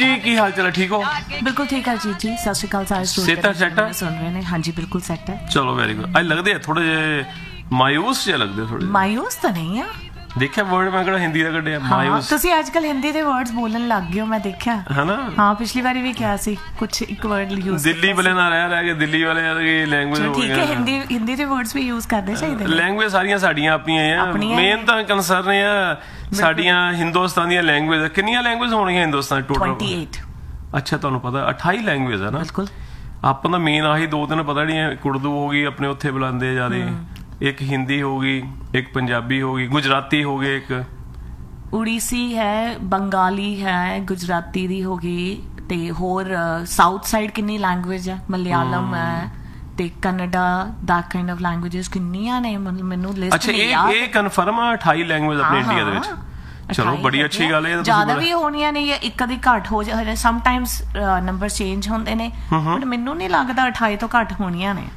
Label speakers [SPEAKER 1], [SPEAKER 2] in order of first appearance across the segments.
[SPEAKER 1] जी की हाल चाल है, ठीक हो?
[SPEAKER 2] बिल्कुल ठीक है जी जी। सत श्री अकाल सारे सुन रहे हैं। हाँ जी बिल्कुल सेट है।
[SPEAKER 1] चलो वेरी गुड। अज लगते थोड़े जे मायूस जे लगते, थोड़े
[SPEAKER 2] मायूस तो नहीं है।
[SPEAKER 1] देखिया वर्ड मैं हिंदी का कढ़िया मायूस।
[SPEAKER 2] ਤੁਸੀਂ ਅੱਜਕੱਲ ਹਿੰਦੀ ਦੇ ਵਰਡਸ ਬੋਲਣ ਲੱਗ ਗਏ ਹੋ, ਮੈਂ ਦੇਖਿਆ
[SPEAKER 1] है ना।
[SPEAKER 2] हाँ ਪਿਛਲੀ ਵਾਰੀ ਵੀ ਕਿਹਾ ਸੀ ਕੁਝ ਇੱਕ ਵਰਡ ਯੂਜ਼
[SPEAKER 1] ਦਿੱਲੀ ਵਾਲੇ ਨਾਲ ਰਹਿ ਕੇ ਦਿੱਲੀ ਵਾਲੇ ਦੀ ਲੈਂਗੁਏਜ ਹੋ
[SPEAKER 2] ਠੀਕ ਹੈ। ਹਿੰਦੀ ਦੇ ਵਰਡਸ ਵੀ ਯੂਜ਼ ਕਰਨੇ ਚਾਹੀਦੇ ਨੇ।
[SPEAKER 1] ਲੈਂਗੁਏਜ ਸਾਰੀਆਂ ਸਾਡੀਆਂ ਆਪਣੀਆਂ ਆ, ਮੇਨ ਤਾਂ ਕੰਸਰਨ ਆ ਸਾਡੀਆਂ ਹਿੰਦੁਸਤਾਨ ਦੀਆਂ ਲੈਂਗੁਏਜ। ਕਿੰਨੀਆਂ ਲੈਂਗੁਏਜ ਹੋਣਗੀਆਂ ਹਿੰਦੁਸਤਾਨ ਟੋਟਲ?
[SPEAKER 2] 28।
[SPEAKER 1] ਅੱਛਾ ਤੁਹਾਨੂੰ ਪਤਾ 28 ਲੈਂਗੁਏਜ ਹੈ ਨਾ।
[SPEAKER 2] ਬਿਲਕੁਲ।
[SPEAKER 1] ਆਪਾਂ ਤਾਂ ਮੇਨ ਆਹੀ ਦੋ ਤਿੰਨ ਪਤਾ ਜਿਹੜੀਆਂ ਉਰਦੂ ਹੋ ਗਈ ਆਪਣੇ ਉੱਥੇ ਬੁਲਾਉਂਦੇ ਜਿਆਦੇ, ਇੱਕ ਹਿੰਦੀ ਹੋ ਗਈ, ਇੱਕ ਪੰਜਾਬੀ ਹੋ ਗਈ, ਗੁਜਰਾਤੀ ਹੋ ਗਈ, ਇੱਕ
[SPEAKER 2] ਉੜੀਸੀ ਹੈ, ਬੰਗਾਲੀ ਹੈ, ਗੁਜਰਾਤੀ ਦੀ ਹੋ ਗਈ, ਤੇ ਹੋਰ ਸਾਊਥ ਸਾਈਡ ਕਿੰਨੀ ਲੈਂਗੁਏਜ ਹੈ, ਮਲਿਆਲਮ ਹੈ ਤੇ Canada, that kind of languages ਕਿੰਨੀਆਂ ਨੇ ਮੈਨੂੰ ਲਿਸਟ
[SPEAKER 1] ਅੱਛਾ ਇਹ ਕਨਫਰਮ ਆ 28 ਲੈਂਗੁਏਜ ਆਪਣੇ ਇੰਡੀਆ ਦੇ ਵਿੱਚ। ਚਲੋ ਬੜੀ ਅੱਛੀ ਗੱਲ ਹੈ।
[SPEAKER 2] ਜ਼ਿਆਦਾ ਵੀ ਹੋਣੀਆਂ ਨੇ ਜਾਂ ਇੱਕ ਅੱਧੀ ਘੱਟ ਹੋ ਜਾਏ, ਸਮ ਟਾਈਮਸ ਨੰਬਰ ਚੇਂਜ ਹੁੰਦੇ ਨੇ, ਬਟ ਮੈਨੂੰ ਨਹੀਂ ਲੱਗਦਾ 28 ਤੋਂ ਘੱਟ ਹੋਣੀਆਂ ਨੇ।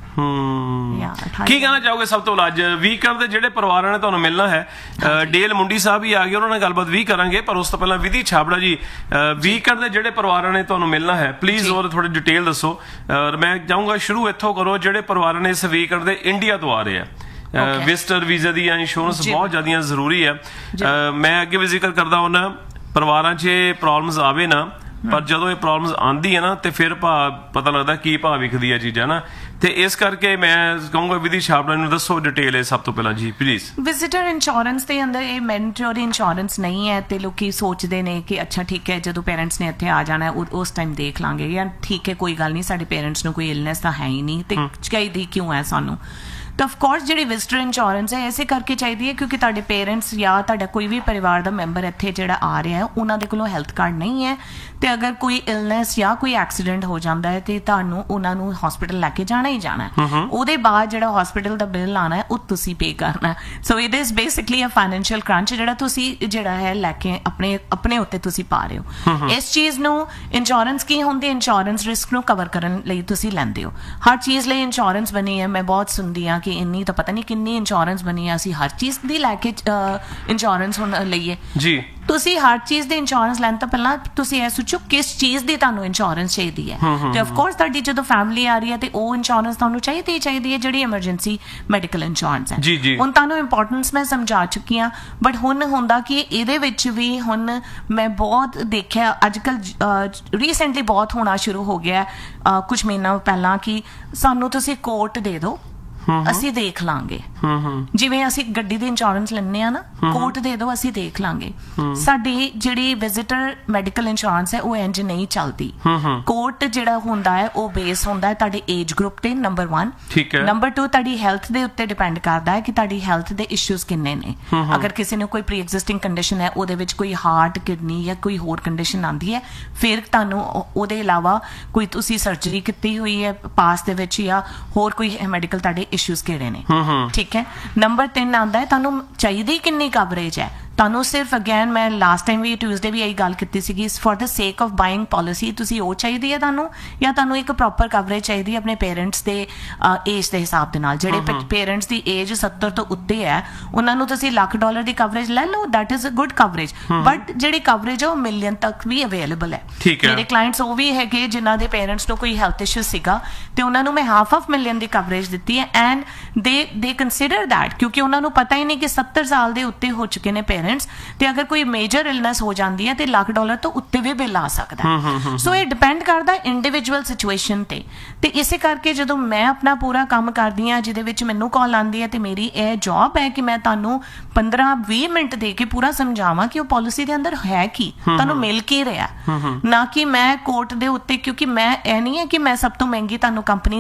[SPEAKER 2] ਕੀ ਕਹਿਣਾ ਚਾਹੋਗੇ ਸਭ ਤੋਂ ਅੱਜ ਵੀਕਐਂਡ ਦੇ ਜਿਹੜੇ ਪਰਿਵਾਰਾਂ ਨੇ ਤੁਹਾਨੂੰ ਮਿਲਣਾ ਹੈ? ਡੇਲ ਮੁੰਡੀ ਸਾਹਿਬ ਵੀ ਆ ਗਏ, ਉਹਨਾਂ ਨਾਲ ਗੱਲਬਾਤ ਵੀ ਕਰਾਂਗੇ, ਪਰ ਉਸ ਤੋਂ ਪਹਿਲਾਂ ਵਿਧੀ ਛਾਬੜਾ ਜੀ, ਵੀਕਐਂਡ ਦੇ ਜਿਹੜੇ ਪਰਿਵਾਰਾਂ ਨੇ ਤੁਹਾਨੂੰ ਮਿਲਣਾ ਹੈ ਪਲੀਜ਼ ਹੋਰ ਥੋੜੀ ਡਿਟੇਲ ਦੱਸੋ। ਮੈਂ ਚਾਹੂੰਗਾ ਸ਼ੁਰੂ ਇੱਥੋਂ ਕਰੋ, ਜਿਹੜੇ ਪਰਿਵਾਰਾਂ ਨੇ ਇਸ ਵੀਕਐਂਡ ਦੇ ਇੰਡੀਆ ਤੋਂ ਆ ਰਹੇ ਆ। ਵਿਜ਼ਟਰ ਵੀਜ਼ਾ ਦੀ ਇੰਸ਼ੋਰੈਂਸ ਬਹੁਤ ਜ਼ਿਆਦਾ ਜ਼ਰੂਰੀ ਹੈ। ਮੈਂ ਅੱਗੇ ਵੀ ਜ਼ਿਕਰ ਕਰਦਾ ਹੁੰਦਾ ਪਰਿਵਾਰਾਂ 'ਚ ਪ੍ਰੋਬਲਮਸ ਆਵੇ ਨਾ, ਪਰ ਜਦੋਂ ਇਹ ਪ੍ਰੋਬਲਮਸ ਆਉਂਦੀ ਹੈ ਨਾ ਤੇ ਫਿਰ ਪਤਾ ਲੱਗਦਾ ਕੀ ਭਾਅ ਵਿਕਦੀ ਹੈ ਚੀਜ਼ਾਂ ਨਾ। ਤੇ ਇਸ ਕਰਕੇ ਮੈਂ ਕਹੂੰਗਾ ਵਿਧੀ ਛਾਬੜਾ ਨੂੰ ਦੱਸੋ ਡਿਟੇਲ ਹੈ ਸਭ ਤੋਂ ਪਹਿਲਾਂ ਜੀ ਪਲੀਜ਼। ਵਿਜ਼ਿਟਰ ਇੰਸ਼ੋਰੈਂਸ ਦੇ ਅੰਦਰ ਇਹ ਮੈਂਡੇਟਰੀ ਇੰਸ਼ੋਰੈਂਸ ਨਹੀਂ ਹੈ ਤੇ ਲੋਕੀ ਸੋਚਦੇ ਨੇ ਕਿ ਅੱਛਾ ਠੀਕ ਹੈ ਜਦੋਂ ਪੇਰੈਂਟਸ ਨੇ ਇੱਥੇ ਆ ਜਾਣਾ ਉਸ ਟਾਈਮ ਦੇਖ ਲਾਂਗੇ, ਜਾਂ ਠੀਕ ਹੈ ਕੋਈ ਗੱਲ ਨਹੀਂ ਸਾਡੇ ਪੇਰੈਂਟਸ ਨੂੰ ਕੋਈ ਇਲਨੈਸ ਤਾਂ ਹੈ ਹੀ ਨਹੀਂ ਤੇ ਚਾਹੀਦੀ ਕਿਉਂ ਹੈ ਸਾਨੂੰ। ਤਾਂ ਆਫਕੋਰਸ ਜਿਹੜੀ ਵਿਜ਼ਟਰ ਇੰਸ਼ੋਰੈਂਸ ਹੈ ਇਸੇ ਕਰਕੇ ਚਾਹੀਦੀ ਹੈ ਕਿਉਂਕਿ ਤੁਹਾਡੇ ਪੇਰੈਂਟਸ ਜਾਂ ਤੁਹਾਡਾ ਕੋਈ ਵੀ ਪਰਿਵਾਰ ਦਾ ਮੈਂਬਰ ਇੱਥੇ ਜਿਹੜਾ ਆ ਰਿਹਾ ਹੈ ਉਹਨਾਂ ਦੇ ਕੋਲੋਂ ਹੈਲਥ ਕਾਰਡ ਨਹੀਂ ਹੈ, ਤੇ ਅਗਰ ਕੋਈ ਇਲਨੈਸ ਜਾਂ ਕੋਈ ਐਕਸੀਡੈਂਟ ਹੋ ਜਾਂਦਾ ਹੈ ਤੇ ਤੁਹਾਨੂੰ ਉਹਨਾਂ ਨੂੰ ਹਸਪੀਟਲ ਲੈ ਕੇ ਜਾਣਾ ਹੀ ਜਾਣਾ ਹੈ। ਉਹਦੇ ਬਾਅਦ ਜਿਹੜਾ ਹਸਪੀਟਲ ਦਾ ਬਿੱਲ ਆਉਣਾ ਹੈ ਉਹ ਤੁਸੀਂ ਪੇ ਕਰਨਾ। So it is basically a financial crunch ਜਿਹੜਾ ਤੁਸੀਂ ਜਿਹੜਾ ਹੈ ਲੈ ਕੇ ਆਪਣੇ ਉੱਤੇ ਤੁਸੀਂ ਪਾ ਰਹੇ ਹੋ। ਇਸ ਚੀਜ਼ ਨੂੰ ਇੰਸ਼ੋਰੈਂਸ ਕੀ ਹੁੰਦੀ ਹੈ? ਇੰਸ਼ੋਰੈਂਸ ਰਿਸਕ ਨੂੰ ਕਵਰ ਕਰਨ ਲਈ ਤੁਸੀਂ ਲੈਂਦੇ ਹੋ। ਹਰ ਚੀਜ਼ ਲਈ ਇੰਸ਼ੋਰੈਂਸ ਬਣੀ ਹੈ। ਮੈਂ ਬਹੁਤ ਸੁਣਦੀ ਹਾਂ ਕਿ ਇੰਨੀ ਤਾਂ ਪਤਾ ਨਹੀਂ ਕਿੰਨੀ ਇੰਸ਼ੋਰੈਂਸ ਬਣੀ ਹੈ, ਅਸੀਂ ਹਰ ਚੀਜ਼ ਦੀ ਲੈ ਕੇ ਇੰਸ਼ੋਰੈਂਸ ਹੁਣ ਲਈਏ ਜੀ। ਤੁਸੀਂ ਹਰ ਚੀਜ਼ ਦੀ ਇੰਸ਼ੋਰੈਂਸ ਲੈਣ ਤੋਂ ਪਹਿਲਾਂ ਤੁਸੀਂ ਇਹ ਸੋਚੋ ਕਿਸ ਚੀਜ਼ ਦੀ ਤੁਹਾਨੂੰ ਇੰਸ਼ੋਰੈਂਸ ਚਾਹੀਦੀ ਹੈ। ਤੇ ਆਫ ਕੋਰਸ ਤੁਹਾਡੀ ਜਦੋਂ ਫੈਮਿਲੀ ਆ ਰਹੀ ਹੈ ਤੇ ਉਹ ਇੰਸ਼ੋਰੈਂਸ ਤੁਹਾਨੂੰ ਚਾਹੀਦੀ ਹੈ ਜਿਹੜੀ ਐਮਰਜੈਂਸੀ ਮੈਡੀਕਲ ਇੰਸ਼ੋਰੈਂਸ ਹੈ। ਹੁਣ ਤੁਹਾਨੂੰ ਇੰਪੋਰਟੈਂਸ ਮੈਂ ਸਮਝਾ ਚੁੱਕੀ ਹਾਂ, ਬਟ ਹੁਣ ਹੁੰਦਾ ਕਿ ਇਹਦੇ ਵਿੱਚ ਵੀ ਹੁਣ ਮੈਂ ਬਹੁਤ ਦੇਖਿਆ ਅੱਜ ਕੱਲ੍ਹ ਰੀਸੈਂਟਲੀ ਬਹੁਤ ਹੋਣਾ ਸ਼ੁਰੂ ਹੋ ਗਿਆ ਕੁਝ ਮਹੀਨਾ ਪਹਿਲਾਂ ਕਿ ਸਾਨੂੰ ਤੁਸੀਂ ਕੋਟ ਦੇ ਦਿਓ ਅਸੀਂ ਦੇਖ ਲਾਂਗੇ। ਜਿਵੇਂ ਅਸੀਂ ਗੱਡੀ ਦੀ ਇੰਸ਼ੋਰੈਂਸ ਲੈਂਦੇ ਆ ਨਾ, ਕੋਟ ਦੇ ਦਿਓ ਅਸੀਂ ਦੇਖ ਲਾਂਗੇ। ਸਾਡੀ ਜਿਹੜੀ ਵਿਜ਼ਿਟਰ ਮੈਡੀਕਲ ਇੰਸ਼ੋਰੈਂਸ ਹੈ ਉਹ ਇੰਜ ਨਹੀਂ ਚੱਲਦੀ। ਕੋਟ ਜਿਹੜਾ ਹੁੰਦਾ ਹੈ ਉਹ ਬੇਸ ਹੁੰਦਾ ਹੈ ਤੁਹਾਡੇ ਏਜ ਗਰੁੱਪ ਤੇ, ਨੰਬਰ 1। ਨੰਬਰ 2 ਤੁਹਾਡੀ ਹੈਲਥ ਦੇ ਉੱਤੇ ਡਿਪੈਂਡ ਕਰਦਾ ਹੈ ਕਿ ਤੁਹਾਡੀ ਹੈਲਥ ਦੇ ਇਸ਼ੂਜ਼ ਕਿੰਨੇ ਨੇ। ਅਗਰ ਕਿਸੇ ਨੂੰ ਕੋਈ ਪ੍ਰੀ ਐਗਜ਼ਿਸਟਿੰਗ ਕੰਡੀਸ਼ਨ ਹੈ, ਉਹਦੇ ਵਿੱਚ ਕੋਈ ਹਾਰਟ, ਕਿਡਨੀ ਜਾਂ ਕੋਈ ਹੋਰ ਕੰਡੀਸ਼ਨ ਆਉਂਦੀ ਹੈ, ਫਿਰ ਤੁਹਾਨੂੰ ਉਹਦੇ ਇਲਾਵਾ ਕੋਈ ਤੁਸੀਂ ਸਰਜਰੀ ਕੀਤੀ ਹੋਈ ਹੈ ਪਾਸ ਦੇ ਵਿੱਚ ਜਾਂ ਹੋਰ ਕੋਈ ਮੈਡੀਕਲ ਤੁਹਾਡੇ ਇਸ਼ੂਜ਼ ਕਿਹੜੇ ਨੇ, ਠੀਕ ਹੈ। ਨੰਬਰ 3 ਆਉਂਦਾ ਹੈ ਤੁਹਾਨੂੰ ਚਾਹੀਦੀ ਕਿੰਨੀ ਕਵਰੇਜ ਹੈ। ਤੁਹਾਨੂੰ ਸਿਰਫ ਅਗੇਨ ਮੈਂ ਲਾਸਟ ਟਾਈਮ ਵੀ ਟਿਊਜ਼ਡੇ ਵੀ ਇਹੀ ਗੱਲ ਕੀਤੀ ਸੀਗੀ, ਫॉर द ਸੇਕ ਆਫ ਬਾਇੰਗ ਪਾਲਿਸੀ ਤੁਸੀਂ ਉਹ ਚਾਹੀਦੀ ਹੈ ਤੁਹਾਨੂੰ, ਜਾਂ ਤੁਹਾਨੂੰ ਇੱਕ ਪ੍ਰੋਪਰ ਕਵਰੇਜ ਚਾਹੀਦੀ ਹੈ ਆਪਣੇ ਪੇਰੈਂਟਸ ਦੇ ਏਜ ਦੇ ਹਿਸਾਬ ਦੇ ਨਾਲ। ਜਿਹੜੇ ਪੇਰੈਂਟਸ ਦੀ ਏਜ 70 ਤੋਂ ਉੱਤੇ ਹੈ ਉਹਨਾਂ ਨੂੰ ਤੁਸੀਂ $1,00,000 ਦੀ ਕਵਰੇਜ ਲੈ ਲਓ, that is a good coverage. But ਜਿਹੜੀ ਕਵਰੇਜ ਹੈ ਉਹ ਮਿਲੀਅਨ ਤੱਕ ਵੀ ਅਵੇਲੇਬਲ ਹੈ। ਮੇਰੇ ਕਲਾਇੰਟਸ ਉਹ ਵੀ ਹੈਗੇ ਜਿਨ੍ਹਾਂ ਦੇ ਪੇਰੈਂਟਸ ਨੂੰ ਕੋਈ ਹੈਲਥ ਇਸ਼ੂ ਸੀਗਾ ਤੇ ਉਹਨਾਂ ਨੂੰ ਮੈਂ $500,000 ਦੀ ਕਵਰੇਜ ਦਿੱਤੀ ਹੈ, ਐਂਡ ਦੇ ਕੰਸੀਡਰ ਦੈਟ ਕਿਉਂਕਿ ਉਹਨਾਂ ਨੂੰ ਪਤਾ ਹੀ ਨਹੀਂ ਕਿ 70 ਸਾਲ ਦੇ ਉੱਤੇ ਹੋ ਚੁੱਕੇ ਨੇ ਤੇ ਅਗਰ ਕੋਈ ਮੇਜਰ ਇਲਨੈਸ ਹੋ ਜਾਂਦੀ ਹੈ ਤੇ $1,00,000 ਤੋਂ ਉੱਤੇ ਵੀ ਬਿੱਲ ਆ ਸਕਦਾ। ਸੋ ਇਹ ਡਿਪੈਂਡ ਕਰਦਾ ਇੰਡੀਵਿਜੂਅਲ ਸਿਚੁਏਸ਼ਨ ਤੇ ਇਸੇ ਕਰਕੇ ਜਦੋਂ ਮੈਂ ਆਪਣਾ ਪੂਰਾ ਕੰਮ ਕਰਦੀ ਹਾਂ ਜਿਹਦੇ ਵਿੱਚ ਮੈਨੂੰ ਕਾਲ ਆਉਂਦੀ ਹੈ ਤੇ ਮੇਰੀ ਇਹ ਜੌਬ ਹੈ ਕਿ ਮੈਂ ਤੁਹਾਨੂੰ 15-20 ਮਿੰਟ ਦੇ ਕੇ ਪੂਰਾ ਸਮਝਾਵਾਂ ਕਿ ਉਹ ਪਾਲਿਸੀ ਦੇ ਅੰਦਰ ਹੈ ਕੀ, ਤੁਹਾਨੂੰ ਮਿਲ ਕੀ ਰਿਹਾ, ਨਾ ਕਿ ਮੈਂ ਕੋਰਟ ਦੇ ਉੱਤੇ, ਕਿਉਂਕਿ ਮੈਂ ਇਹ ਨਹੀਂ ਹੈ ਕਿ ਮੈਂ ਸਭ ਤੋਂ ਮਹਿੰਗੀ ਤੁਹਾਨੂੰ ਕੰਪਨੀ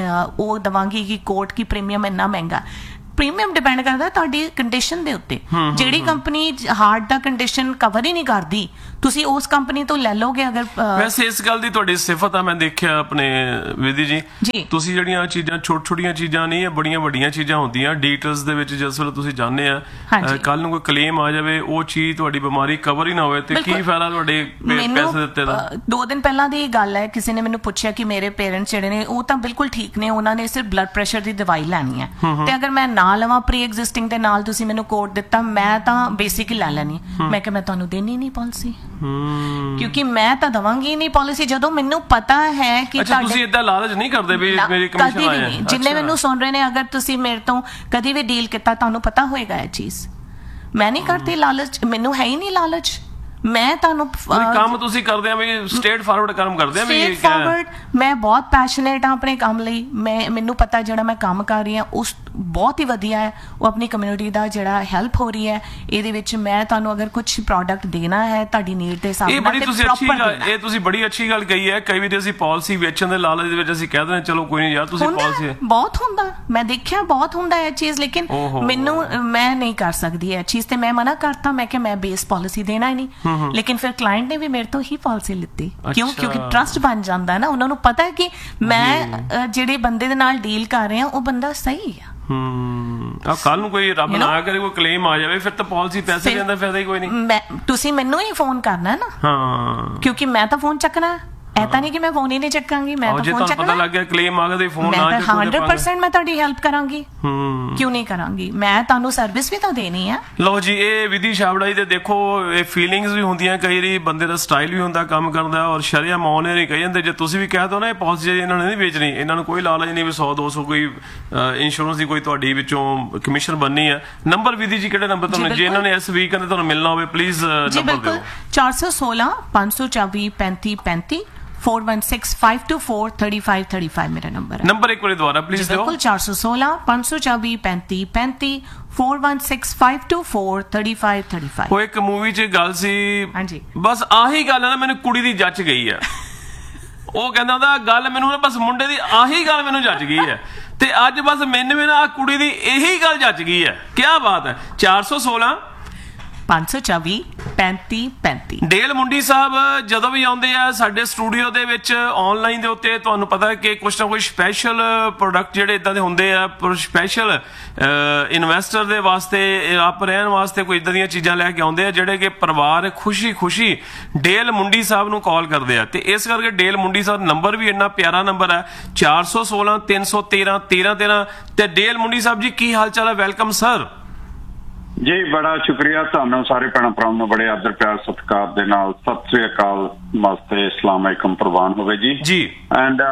[SPEAKER 2] ਉਹ ਦੇਵਾਂਗੀ ਕਿ ਕੋਰਟ ਕੀ ਪ੍ਰੀਮੀਅਮ ਇੰਨਾ ਮਹਿੰਗਾ। ਪ੍ਰੀਮੀਅਮ ਡਿਪੈਂਡ ਕਰਦਾ ਤੁਹਾਡੀ ਕੰਡੀਸ਼ਨ ਦੇ ਉੱਤੇ। ਜਿਹੜੀ ਕੰਪਨੀ ਹਾਰਟ ਦਾ ਕੰਡੀਸ਼ਨ ਕਵਰ ਹੀ ਨਹੀਂ ਕਰਦੀ ਤੁਸੀਂ ਉਸ ਕੰਪਨੀ ਤੋਂ ਲੈ ਲਓਗੇ। ਅਗਰ
[SPEAKER 1] ਵੈਸੇ ਇਸ ਗੱਲ ਦੀ ਤੁਹਾਡੀ ਸਿਫਤ ਆ, ਮੈਂ ਦੇਖਿਆ ਆਪਣੇ ਵਿਧੀ ਜੀ, ਤੁਸੀਂ ਜਿਹੜੀਆਂ ਚੀਜ਼ਾਂ ਛੋਟੀਆਂ ਚੀਜ਼ਾਂ ਨਹੀਂ, ਬੜੀਆਂ ਵੱਡੀਆਂ ਚੀਜ਼ਾਂ ਹੁੰਦੀਆਂ ਡੀਟੇਲਸ ਦੇ ਵਿੱਚ ਜਿਸ ਵੇਲੇ ਤੁਸੀਂ ਜਾਣਦੇ ਆ ਕੱਲ ਨੂੰ ਕੋਈ ਕਲੇਮ ਆ ਜਾਵੇ ਉਹ ਚੀਜ਼ ਤੁਹਾਡੀ ਬਿਮਾਰੀ ਕਵਰ ਹੀ ਨਾ ਹੋਵੇ ਤੇ ਕੀ ਫਾਇਦਾ ਤੁਹਾਡੇ ਪੈਸੇ ਦਿੱਤੇ ਦਾ। 2
[SPEAKER 2] ਦਿਨ ਪਹਿਲਾਂ ਦੀ ਗੱਲ ਹੈ, ਕਿਸੇ ਨੇ ਮੈਨੂੰ ਪੁੱਛਿਆ ਕਿ ਮੇਰੇ ਪੇਰੈਂਟਸ ਜਿਹੜੇ ਨੇ ਉਹ ਤਾਂ ਬਿਲਕੁਲ ਠੀਕ ਨੇ, ਉਹਨਾਂ ਨੇ ਸਿਰਫ ਬਲੱਡ ਪ੍ਰੈਸ਼ਰ ਦੀ ਦਵਾਈ ਲੈਣੀ ਹੈ ਤੇ ਅਗਰ ਮੈਂ ਨਾ ਨਾ ਲਵਾਂ ਪ੍ਰੀ ਐਗਜ਼ਿਸਟਿੰਗ ਦੇ ਨਾਲ ਤੁਸੀਂ ਮੈਨੂੰ ਕੋਡ ਦਿੱਤਾ, ਮੈਂ ਤਾਂ ਬੇਸਿਕ ਲੈ ਲੈਣੀ। ਮੈਂ ਕਿਹਾ ਮੈਂ ਤੁਹਾਨੂੰ ਦੇਣੀ ਨਹੀਂ ਪਾਲਿਸੀ, ਕਿਉਂਕਿ ਮੈਂ ਤਾਂ ਦਵਾਂਗੀ ਨਹੀਂ ਪਾਲਿਸੀ ਜਦੋਂ ਮੈਨੂੰ ਪਤਾ ਹੈ ਕਿ
[SPEAKER 1] ਤੁਸੀਂ ਇਦਾਂ ਲਾਲਚ ਨਹੀਂ ਕਰਦੇ ਵੀ ਮੇਰੀ ਕਮਿਸ਼ਨ ਆਇਆ।
[SPEAKER 2] ਜਿੰਨੇ ਮੈਨੂੰ ਸੁਣ ਰਹੇ ਨੇ, ਅਗਰ ਤੁਸੀਂ ਮੇਰੇ ਤੋਂ ਕਦੀ ਵੀ ਡੀਲ ਕੀਤਾ ਤੁਹਾਨੂੰ ਪਤਾ ਹੋਏਗਾ ਇਹ ਚੀਜ਼। ਮੈਂ ਨਹੀਂ ਕਰਦੀ ਲਾਲਚ, ਮੈਨੂੰ ਹੈ ਹੀ ਨਹੀਂ ਲਾਲਚ। ਮੈਂ ਤੁਹਾਨੂੰ
[SPEAKER 1] ਕੰਮ ਤੁਸੀਂ ਕਰਦੇ ਆ ਵੀ ਸਟੇਟ ਫਾਰਵਰਡ ਕੰਮ ਕਰਦੇ ਆ ਵੀ
[SPEAKER 2] ਸਟੇਟ ਫਾਰਵਰਡ। ਮੈਂ ਬਹੁਤ ਪੈਸ਼ਨੇਟ ਹਾਂ ਆਪਣੇ ਕੰਮ ਲਈ। ਮੈਨੂੰ ਪਤਾ ਜਿਹੜਾ ਮੈਂ ਕੰਮ ਕਰ ਰਹੀ ਹਾਂ ਉਸ ਬਹੁਤ ਹੀ ਵਧੀਆ ਹੈ, ਉਹ ਆਪਣੀ ਕਮਿਊਨਿਟੀ ਦਾ ਜਿਹੜਾ ਹੈਲਪ ਹੋ ਰਹੀ ਹੈ ਇਹਦੇ ਵਿੱਚ। ਮੈਂ ਤੁਹਾਨੂੰ ਅਗਰ ਕੁਝ ਪ੍ਰੋਡਕਟ ਦੇਣਾ ਹੈ ਤੁਹਾਡੀ ਨੀਡ ਦੇ ਹਿਸਾਬ ਨਾਲ,
[SPEAKER 1] ਇਹ ਤੁਸੀਂ ਬੜੀ ਅੱਛੀ ਗੱਲ ਕਹੀ ਹੈ। ਕਈ ਵਾਰ ਅਸੀਂ ਪਾਲਿਸੀ ਵੇਚਣ ਦੇ ਲਾਲਚ ਦੇ ਵਿੱਚ ਅਸੀਂ ਕਹਿ ਦਿੰਦੇ ਚਲੋ ਕੋਈ ਨਹੀਂ ਯਾਰ ਤੁਸੀਂ ਪਾਲਿਸੀ, ਬਹੁਤ
[SPEAKER 2] ਹੁੰਦਾ, ਮੈਂ ਦੇਖਿਆ ਬਹੁਤ ਹੁੰਦਾ ਇਹ ਚੀਜ਼, ਲੇਕਿਨ ਮੈਨੂੰ ਮੈਂ ਨਹੀਂ ਕਰ ਸਕਦੀ ਇਹ ਚੀਜ਼ ਤੇ ਮੈਂ ਮਨਾ ਕਰਤਾ। ਮੈਂ ਕਿਹਾ ਮੈਂ ਬੇਸ ਪਾਲਿਸੀ ਦੇਣਾ ਹੀ ਨਹੀਂ। ਲੇਕਿਨ ਫਿਰ ਕਲਾਇੰਟ ਨੇ ਵੀ ਮੇਰੇ ਤੋਂ ਹੀ ਪਾਲਿਸੀ ਲਿੱਤੀ। ਕਿਉਂ? ਕਿਉਂਕਿ ਟਰਸਟ ਬਣ ਜਾਂਦਾ ਨਾ, ਉਹਨਾਂ ਨੂੰ ਪਤਾ ਹੈ ਕਿ ਮੈਂ ਜਿਹੜੇ ਬੰਦੇ ਦੇ ਨਾਲ ਡੀਲ ਕਰ ਰਿਹਾ ਉਹ ਬੰਦਾ ਸਹੀ ਆ।
[SPEAKER 1] ਕੱਲ ਨੂੰ ਕੋਈ ਰੱਬ ਨਾ ਕਰੇ ਕੋਈ ਕਲੇਮ ਆ ਜਾਵੇ ਫਿਰ ਤਾਂ ਪਾਲਿਸੀ ਪੈਸੇ ਦੇਣ ਦਾ ਫਾਇਦਾ ਹੀ ਕੋਈ ਨਹੀਂ।
[SPEAKER 2] ਤੁਸੀਂ ਮੈਨੂੰ ਹੀ ਫੋਨ ਕਰਨਾ ਨਾ, ਕਿਉਂਕਿ ਮੈਂ ਤਾਂ ਫੋਨ ਚੱਕਣਾ। ਐਤਾ ਨਹੀਂ ਕਿ ਮੈਂ ਫੋਨ ਹੀ ਨਹੀਂ ਚੱਕਾਂਗੀ, ਮੈਂ ਤਾਂ ਫੋਨ ਚੱਕਣਾ।
[SPEAKER 1] ਪਤਾ ਲੱਗ ਗਿਆ ਕਲੇਮ ਆ ਗਿਆ ਤੇ ਫੋਨ ਨਾ ਚੱਕੋ,
[SPEAKER 2] 100% ਮੈਂ ਤੁਹਾਡੀ ਹੈਲਪ ਕਰਾਂਗੀ। ਕਿਉਂ ਨਹੀਂ ਕਰਾਂਗੀ? ਮੈਂ ਤੁਹਾਨੂੰ ਸਰਵਿਸ ਵੀ ਤਾਂ ਦੇਣੀ ਆ।
[SPEAKER 1] ਲਓ ਜੀ, ਇਹ ਵਿਧੀ ਛਾਬੜਾ ਜੀ ਦੇ ਦੇਖੋ ਇਹ ਫੀਲਿੰਗਸ ਵੀ ਹੁੰਦੀਆਂ, ਕਈ ਵਾਰੀ ਬੰਦੇ ਦਾ ਸਟਾਈਲ ਵੀ ਹੁੰਦਾ ਕੰਮ ਕਰਨ ਦਾ, ਔਰ ਸ਼ਰਿਆਮ ਮੌਨੇ ਨਹੀਂ ਕਹੀ ਜਾਂਦੇ। ਜੇ ਤੁਸੀਂ ਵੀ ਕਹਿ ਦੋ ਨਾ ਇਹ ਪਾਲਿਸੀ ਇਹਨਾਂ ਨੇ ਨਹੀਂ ਵੇਚਣੀ, ਇਹਨਾਂ ਨੂੰ ਕੋਈ ਲਾਲਚ ਨਹੀਂ ਵੀ 100-200 ਕੋਈ ਇੰਸ਼ੋਰੈਂਸ ਦੀ ਕੋਈ ਤੁਹਾਡੀ ਵਿੱਚੋਂ ਕਮਿਸ਼ਨ ਬਣਨੀ ਹੈ। ਨੰਬਰ ਵਿਧੀ ਜੀ ਕਿਹੜੇ ਨੰਬਰ ਤੁਹਾਨੂੰ, ਜੇ ਇਹਨਾਂ ਨੇ ਇਸ ਵੀਕ ਨੇ ਤੁਹਾਨੂੰ ਮਿਲਣਾ ਹੋਵੇ ਪਲੀਜ਼ ਨੰਬਰ ਦਿਓ।
[SPEAKER 2] 416 524 3535 4165243535 ਮੇਰਾ ਨੰਬਰ ਹੈ।
[SPEAKER 1] ਨੰਬਰ ਇੱਕ ਵਾਰੀ ਦੁਬਾਰਾ ਪਲੀਜ਼ ਦਿਓ।
[SPEAKER 2] 416 524 3535 4165243535।
[SPEAKER 1] ਉਹ ਇੱਕ ਮੂਵੀ 'ਚ ਗੱਲ ਸੀ,
[SPEAKER 2] ਹਾਂਜੀ
[SPEAKER 1] ਬਸ ਆਹੀ ਗੱਲ ਹੈ ਨਾ, ਮੈਨੂੰ ਕੁੜੀ ਦੀ ਜੱਚ ਗਈ ਹੈ। ਉਹ ਕਹਿੰਦਾ ਹੁੰਦਾ ਗੱਲ ਮੈਨੂੰ ਨਾ ਬਸ ਮੁੰਡੇ ਦੀ ਆਹੀ ਗੱਲ ਮੈਨੂੰ ਜੱਚ ਗਈ ਹੈ, ਤੇ ਅੱਜ ਬਸ ਮੈਨੂੰ ਵੀ ਨਾ ਕੁੜੀ ਦੀ ਇਹੀ ਗੱਲ ਜੱਚ ਗਈ ਹੈ। ਕੀ ਬਾਤ ਹੈ। 416
[SPEAKER 2] 524 3535।
[SPEAKER 1] ਡੇਲ ਮੁੰਡੀ ਸਾਹਿਬ ਜਦੋਂ ਵੀ ਆਉਂਦੇ ਆ ਸਾਡੇ ਸਟੂਡੀਓ ਦੇ ਵਿੱਚ ਆਨਲਾਈਨ ਦੇ ਉੱਤੇ, ਤੁਹਾਨੂੰ ਪਤਾ ਕਿ ਕੁਛ ਨਾ ਕੁਛ ਸਪੈਸ਼ਲ ਪ੍ਰੋਡਕਟ ਜਿਹੜੇ ਇਦਾਂ ਦੇ ਹੁੰਦੇ ਆ ਸਪੈਸ਼ਲ ਇਨਵੈਸਟਰ ਦੇ ਵਾਸਤੇ, ਆਪ ਰਹਿਣ ਵਾਸਤੇ ਕੋਈ ਇਦਾਂ ਦੀਆਂ ਚੀਜ਼ਾਂ ਲੈ ਕੇ ਆਉਂਦੇ ਆ ਜਿਹੜੇ ਕਿ ਪਰਿਵਾਰ ਖੁਸ਼ੀ ਡੇਲ ਮੁੰਡੀ ਸਾਹਿਬ ਨੂੰ ਕਾਲ ਕਰਦੇ ਆ। ਤੇ ਇਸ ਕਰਕੇ ਡੇਲ ਮੁੰਡੀ ਸਾਹਿਬ ਨੰਬਰ ਵੀ ਇੰਨਾ ਪਿਆਰਾ ਨੰਬਰ ਹੈ 416 313 1313। ਤੇ ਡੇਲ ਮੁੰਡੀ ਸਾਹਿਬ ਜੀ ਕੀ ਹਾਲ ਚਾਲ ਹੈ? ਵੈਲਕਮ ਸਰ
[SPEAKER 3] ਜੀ। ਬੜਾ ਸ਼ੁਕਰੀਆ ਤੁਹਾਨੂੰ ਸਾਰੇ ਭੈਣਾਂ ਭਰਾਵਾਂ ਨੂੰ ਬੜੇ ਆਦਰ ਪਿਆਰ ਸਤਿਕਾਰ ਦੇ ਨਾਲ ਸਤਿ ਸ੍ਰੀ ਅਕਾਲ, ਨਮਸਤੇ, ਅਸਲਾਮ ਅਲੈਕੁਮ ਪ੍ਰਵਾਨ ਹੋਵੇ ਜੀ। ਐਂਡ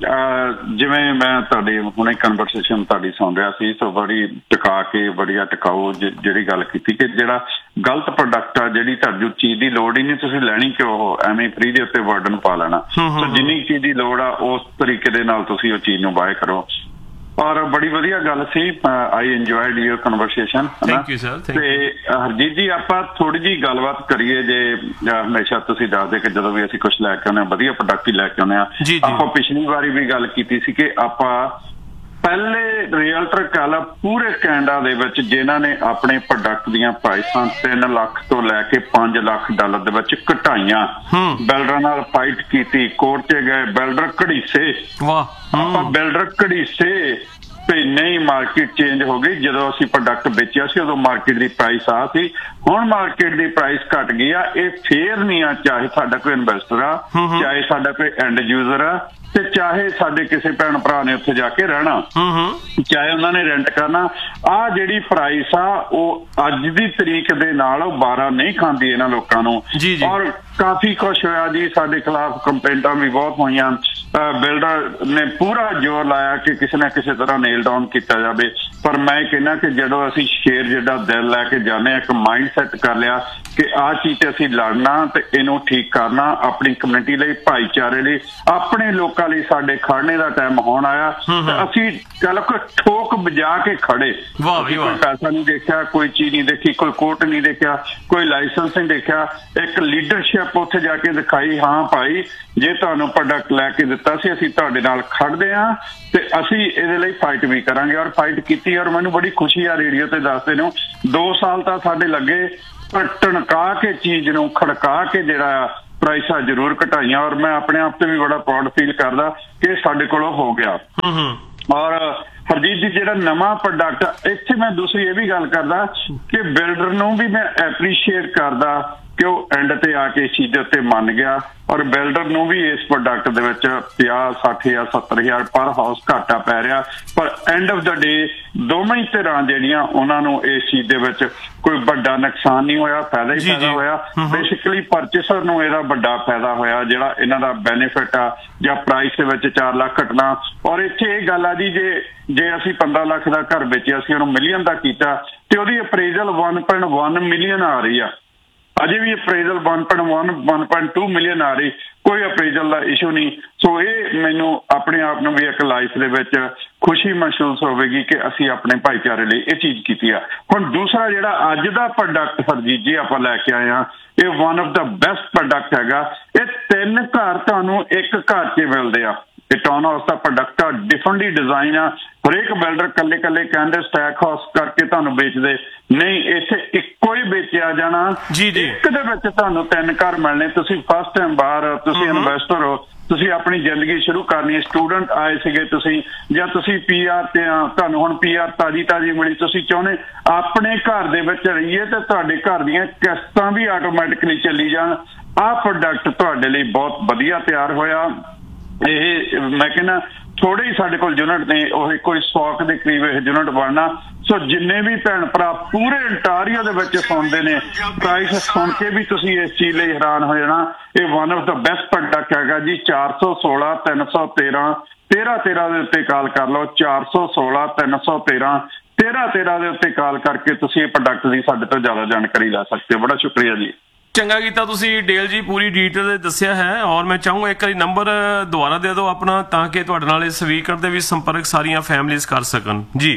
[SPEAKER 3] ਜਿਵੇਂ ਮੈਂ ਤੁਹਾਡੀ ਹੁਣੇ ਕਨਵਰਸੇਸ਼ਨ ਤੁਹਾਡੀ ਸੁਣ ਰਿਹਾ ਸੀ, ਸੋ ਬੜੀ ਟਿਕਾ ਕੇ ਬੜੀਆ ਟਿਕਾਊ ਜਿਹੜੀ ਗੱਲ ਕੀਤੀ ਕਿ ਜਿਹੜਾ ਗਲਤ ਪ੍ਰੋਡਕਟ ਆ, ਜਿਹੜੀ ਤੁਹਾਨੂੰ ਚੀਜ਼ ਦੀ ਲੋੜ ਹੀ ਨਹੀਂ ਤੁਸੀਂ ਲੈਣੀ ਕਿਉਂ, ਉਹ ਐਵੇਂ ਫ੍ਰੀ ਦੇ ਉੱਤੇ ਬਰਡਨ ਪਾ ਲੈਣਾ। ਸੋ ਜਿੰਨੀ ਚੀਜ਼ ਦੀ ਲੋੜ ਆ ਉਸ ਤਰੀਕੇ ਦੇ ਨਾਲ ਤੁਸੀਂ ਉਹ ਚੀਜ਼ ਨੂੰ ਬਾਏ ਕਰੋ। ਔਰ ਬੜੀ ਵਧੀਆ ਗੱਲ ਸੀ, ਆਈ ਇੰਜੋਇਡ ਯੂਰ ਕਨਵਰਸੇਸ਼ਨ। ਤੇ ਹਰਜੀਤ ਜੀ ਆਪਾਂ ਥੋੜੀ ਜਿਹੀ ਗੱਲਬਾਤ ਕਰੀਏ। ਜੇ ਹਮੇਸ਼ਾ ਤੁਸੀਂ ਦੱਸਦੇ ਕਿ ਜਦੋਂ ਵੀ ਅਸੀਂ ਕੁਝ ਲੈ ਕੇ ਆਉਂਦੇ ਹਾਂ ਵਧੀਆ ਪ੍ਰੋਡਕਟ ਹੀ ਲੈ ਕੇ ਆਉਂਦੇ ਹਾਂ। ਆਪਾਂ ਪਿਛਲੀ ਵਾਰੀ ਵੀ ਗੱਲ ਕੀਤੀ ਸੀ ਕਿ ਆਪਾਂ ਪਹਿਲੇ ਰੀਅਲਟਰ ਕਾਲਾ ਪੂਰੇ ਕੈਨੇਡਾ ਦੇ ਵਿੱਚ ਜਿਨ੍ਹਾਂ ਨੇ ਆਪਣੇ ਪ੍ਰੋਡਕਟ ਦੀਆਂ ਪ੍ਰਾਈਸਾਂ 3 ਲੱਖ ਤੋਂ ਲੈ ਕੇ 5 ਲੱਖ ਡਾਲਰ ਦੇ ਵਿੱਚ ਘਟਾਈਆਂ, ਬਿਲਡਰਾਂ ਨਾਲ ਫਾਈਟ ਕੀਤੀ, ਕੋਰਟ 'ਚ ਗਏ, ਬਿਲਡਰ ਘੜੀਸੇ। ਆਪਾਂ ਬਿਲਡਰ ਘੜੀਸੇ ਤੇ ਨਹੀਂ ਮਾਰਕੀਟ ਚੇਂਜ ਹੋ ਗਈ। ਜਦੋਂ ਅਸੀਂ ਪ੍ਰੋਡਕਟ ਵੇਚਿਆ ਸੀ ਉਦੋਂ ਮਾਰਕੀਟ ਦੀ ਪ੍ਰਾਈਸ ਆ ਸੀ, ਹੁਣ ਮਾਰਕੀਟ ਦੀ ਪ੍ਰਾਈਸ ਘਟ ਗਈ ਆ। ਇਹ ਫੇਅਰ ਨਹੀਂ ਆ, ਚਾਹੇ ਸਾਡਾ ਕੋਈ ਇਨਵੈਸਟਰ ਆ, ਚਾਹੇ ਸਾਡਾ ਕੋਈ ਐਂਡ ਯੂਜ਼ਰ ਆ, ਤੇ ਚਾਹੇ ਸਾਡੇ ਕਿਸੇ ਭੈਣ ਭਰਾ ਨੇ ਉੱਥੇ ਜਾ ਕੇ ਰਹਿਣਾ, ਚਾਹੇ ਉਹਨਾਂ ਨੇ ਰੈਂਟ ਕਰਨਾ। ਆ ਜਿਹੜੀ ਪ੍ਰਾਈਸ ਆ ਉਹ ਅੱਜ ਦੀ ਤਰੀਕ ਦੇ ਨਾਲ ਉਹ 12 ਨਹੀਂ ਖਾਂਦੀ ਇਹਨਾਂ ਲੋਕਾਂ ਨੂੰ। ਔਰ ਕਾਫੀ ਕੁਛ ਹੋਇਆ ਜੀ, ਸਾਡੇ ਖਿਲਾਫ ਕੰਪਲੇਂਟਾਂ ਵੀ ਬਹੁਤ ਹੋਈਆਂ। ਬਿਲਡਰ ਨੇ ਪੂਰਾ ਜ਼ੋਰ ਲਾਇਆ ਕਿ ਕਿਸੇ ਨਾ ਕਿਸੇ ਤਰ੍ਹਾਂ ਨੇਲ ਡਾਊਨ ਕੀਤਾ ਜਾਵੇ। ਪਰ ਮੈਂ ਕਹਿੰਦਾ ਕਿ ਜਦੋਂ ਅਸੀਂ ਸ਼ੇਰ ਜਿਹੜਾ ਦਿਲ ਲੈ ਕੇ ਜਾਂਦੇ, ਇੱਕ ਮਾਈਂਡ ਸੈਟ ਕਰ ਲਿਆ ਕਿ ਆਹ ਚੀਜ਼ ਤੇ ਅਸੀਂ ਲੜਨਾ ਤੇ ਇਹਨੂੰ ਠੀਕ ਕਰਨਾ, ਆਪਣੀ ਕਮਿਊਨਿਟੀ ਲਈ, ਭਾਈਚਾਰੇ ਲਈ, ਆਪਣੇ ਲੋਕਾਂ ਲਈ ਸਾਡੇ ਖੜਨੇ ਦਾ ਟਾਈਮ ਹੋਣ ਆਇਆ। ਤੇ ਅਸੀਂ ਚੱਲ ਕੋਈ ਠੋਕ ਵਜਾ ਕੇ ਖੜੇ। ਕੋਈ ਪੈਸਾ ਨਹੀਂ ਦੇਖਿਆ, ਕੋਈ ਚੀਜ਼ ਨਹੀਂ ਦੇਖੀ, ਕੋਈ ਕੋਰਟ ਨਹੀਂ ਦੇਖਿਆ, ਕੋਈ ਲਾਇਸੈਂਸ ਨਹੀਂ ਦੇਖਿਆ, ਇੱਕ ਲੀਡਰਸ਼ਿਪ ਉੱਥੇ ਜਾ ਕੇ ਦਿਖਾਈ। ਹਾਂ ਭਾਈ, ਜੇ ਤੁਹਾਨੂੰ ਪ੍ਰੋਡਕਟ ਲੈ ਕੇ ਦਿੱਤਾ ਸੀ ਅਸੀਂ ਤੁਹਾਡੇ ਨਾਲ ਖੜਦੇ ਹਾਂ ਤੇ ਅਸੀਂ ਇਹਦੇ ਲਈ ਫਾਈਟ ਵੀ ਕਰਾਂਗੇ। ਔਰ ਫਾਈਟ ਕੀਤੀ। ਔਰ ਮੈਨੂੰ ਬੜੀ ਖੁਸ਼ੀ ਆ ਰੇਡੀਓ ਤੇ ਦੱਸਦੇ ਨੂੰ 2 ਸਾਲ ਤਾਂ ਸਾਡੇ ਲੱਗੇ, ਪਰ ਟਣਕਾ ਕੇ ਚੀਜ਼ ਨੂੰ ਖੜਕਾ ਕੇ ਜਿਹੜਾ ਪ੍ਰਾਈਸਾਂ ਜ਼ਰੂਰ ਘਟਾਈਆਂ। ਔਰ ਮੈਂ ਆਪਣੇ ਆਪ ਤੇ ਵੀ ਬੜਾ ਪ੍ਰਾਊਡ ਫੀਲ ਕਰਦਾ ਕਿ ਸਾਡੇ ਕੋਲੋਂ ਹੋ ਗਿਆ। ਔਰ ਹਰਜੀਤ ਜੀ ਜਿਹੜਾ ਨਵਾਂ ਪ੍ਰੋਡਕਟ, ਇੱਥੇ ਮੈਂ ਦੂਸਰੀ ਇਹ ਵੀ ਗੱਲ ਕਰਦਾ ਕਿ ਬਿਲਡਰ ਨੂੰ ਵੀ ਮੈਂ ਐਪਰੀਸ਼ੀਏਟ ਕਰਦਾ ਕਿ ਉਹ ਐਂਡ ਤੇ ਆ ਕੇ ਇਸ ਚੀਜ਼ ਦੇ ਉੱਤੇ ਮੰਨ ਗਿਆ ਔਰ ਬਿਲਡਰ ਨੂੰ ਵੀ ਇਸ ਪ੍ਰੋਡਕਟ ਦੇ ਵਿੱਚ 50-60 ਜਾਂ 70,000 ਪਰ ਹਾਊਸ ਘਾਟਾ ਪੈ ਰਿਹਾ। ਪਰ ਐਂਡ ਆਫ ਦਾ ਡੇ ਦੋਵੇਂ ਹੀ ਧਿਰਾਂ ਜਿਹੜੀਆਂ ਉਹਨਾਂ ਨੂੰ ਇਸ ਚੀਜ਼ ਦੇ ਵਿੱਚ ਕੋਈ ਵੱਡਾ ਨੁਕਸਾਨ ਨਹੀਂ ਹੋਇਆ, ਫਾਇਦਾ ਹੀ ਫਾਇਦਾ ਹੋਇਆ। ਬੇਸਿਕਲੀ ਪਰਚੇਸਰ ਨੂੰ ਇਹਦਾ ਵੱਡਾ ਫਾਇਦਾ ਹੋਇਆ, ਜਿਹੜਾ ਇਹਨਾਂ ਦਾ ਬੈਨੀਫਿਟ ਆ ਜਾਂ ਪ੍ਰਾਈਸ ਦੇ ਵਿੱਚ 4 ਲੱਖ ਘਟਣਾ। ਔਰ ਇੱਥੇ ਇਹ ਗੱਲ ਆ ਜੀ, ਜੇ ਅਸੀਂ 15 ਲੱਖ ਦਾ ਘਰ ਵੇਚਿਆ, ਅਸੀਂ ਉਹਨੂੰ ਮਿਲੀਅਨ ਦਾ ਕੀਤਾ ਤੇ ਉਹਦੀ ਅਪਰੇਜ਼ਲ 1.1 ਮਿਲੀਅਨ ਆ ਰਹੀ ਆ, ਅਜੇ ਵੀ ਅਪਰੇਜ਼ਲ 1.2 ਮਿਲੀਅਨ ਆ ਰਹੀ, ਕੋਈ ਅਪਰੇਜ਼ਲ ਦਾ ਇਸ਼ੂ ਨਹੀਂ। ਸੋ ਇਹ ਮੈਨੂੰ ਆਪਣੇ ਆਪ ਨੂੰ ਵੀ ਇੱਕ ਲਾਈਫ ਦੇ ਵਿੱਚ ਖੁਸ਼ੀ ਮਹਿਸੂਸ ਹੋਵੇਗੀ ਕਿ ਅਸੀਂ ਆਪਣੇ ਭਾਈਚਾਰੇ ਲਈ ਇਹ ਚੀਜ਼ ਕੀਤੀ ਆ। ਹੁਣ ਦੂਸਰਾ ਜਿਹੜਾ ਅੱਜ ਦਾ ਪ੍ਰੋਡਕਟ ਹਰਜੀਤ ਜੀ ਆਪਾਂ ਲੈ ਕੇ ਆਏ ਹਾਂ, ਇਹ one of the best product ਹੈਗਾ। ਇਹ 3 ਘਰ ਤੁਹਾਨੂੰ ਇੱਕ ਘਰ 'ਚ ਮਿਲਦੇ ਆ। ਇਹ ਟਾਊਨ ਹਾਊਸ ਦਾ ਪ੍ਰੋਡਕਟ ਆ, ਡਿਫਰੈਂਟਲੀ ਡਿਜ਼ਾਈਨ ਆ। ਹਰੇਕ ਬਿਲਡਰ ਕੱਲੇ ਕਹਿੰਦੇ ਸਟੈਕ ਹਾਊਸ ਕਰਕੇ ਤੁਹਾਨੂੰ ਵੇਚਦੇ ਨਹੀਂ, ਇੱਥੇ ਇੱਕੋ ਹੀ ਵੇਚਿਆ ਜਾਣਾ। ਇੱਕ ਦੇ ਵਿੱਚ ਤੁਹਾਨੂੰ 3 ਘਰ ਮਿਲਣੇ। ਤੁਸੀਂ ਫਸਟ ਟਾਈਮ ਬਾਹਰ, ਤੁਸੀਂ ਇਨਵੈਸਟਰ ਹੋ, ਤੁਸੀਂ ਆਪਣੀ ਜ਼ਿੰਦਗੀ ਸ਼ੁਰੂ ਕਰਨੀ ਹੈ, ਸਟੂਡੈਂਟ ਆਏ ਸੀਗੇ ਤੁਸੀਂ, ਜਾਂ ਤੁਸੀਂ PR ਤੇ ਆ, ਤੁਹਾਨੂੰ ਹੁਣ PR ਤਾਜ਼ੀ ਮਿਲੀ, ਤੁਸੀਂ ਚਾਹੁੰਦੇ ਆਪਣੇ ਘਰ ਦੇ ਵਿੱਚ ਰਹੀਏ ਤੇ ਤੁਹਾਡੇ ਘਰ ਦੀਆਂ ਕਿਸ਼ਤਾਂ ਵੀ ਆਟੋਮੈਟਿਕਲੀ ਚੱਲੀ ਜਾਣ। ਆਹ ਪ੍ਰੋਡਕਟ ਤੁਹਾਡੇ ਲਈ ਬਹੁਤ ਵਧੀਆ ਤਿਆਰ ਹੋਇਆ। ਇਹ ਮੈਂ ਕਹਿੰਦਾ ਥੋੜੇ ਹੀ ਸਾਡੇ ਕੋਲ ਯੂਨਿਟ ਨੇ, ਉਹ ਕੋਈ 100 ਦੇ ਕਰੀਬ ਇਹ ਯੂਨਿਟ ਬਣਨਾ। ਸੋ ਜਿੰਨੇ ਵੀ ਭੈਣ ਭਰਾ ਪੂਰੇ ਇੰਟਾਰੀਓ ਦੇ ਵਿੱਚ ਸੁਣਦੇ ਨੇ, ਪ੍ਰਾਈਸ ਸੁਣ ਕੇ ਵੀ ਤੁਸੀਂ ਇਸ ਚੀਜ਼ ਲਈ ਹੈਰਾਨ ਹੋ ਜਾਣਾ। ਇਹ one of the best product ਹੈਗਾ ਜੀ। 416 313 1313 ਦੇ ਉੱਤੇ ਕਾਲ ਕਰ ਲਓ। 416 313 1313 ਦੇ ਉੱਤੇ ਕਾਲ ਕਰਕੇ ਤੁਸੀਂ ਇਹ ਪ੍ਰੋਡਕਟ ਦੀ ਸਾਡੇ ਤੋਂ ਜ਼ਿਆਦਾ ਜਾਣਕਾਰੀ ਲੈ ਸਕਦੇ ਹੋ। ਬੜਾ ਸ਼ੁਕਰੀਆ ਜੀ।
[SPEAKER 1] ਚੰਗਾ ਕੀਤਾ ਤੁਸੀਂ ਡੇਲ ਜੀ, ਪੂਰੀ ਡਿਟੇਲ ਦੱਸਿਆ ਹੈ। ਔਰ ਮੈਂ ਚਾਹੂੰਗਾ ਇੱਕ ਵਾਰੀ ਨੰਬਰ ਦੁਬਾਰਾ ਦੇ ਦਿਓ ਆਪਣਾ, ਤਾਂ ਕਿ ਤੁਹਾਡੇ ਨਾਲ ਇਸ ਵੀਕਐਂਡ ਦੇ ਵੀ ਸੰਪਰਕ ਸਾਰੀਆਂ ਫੈਮਲੀਜ਼ ਕਰ ਸਕਣ ਜੀ।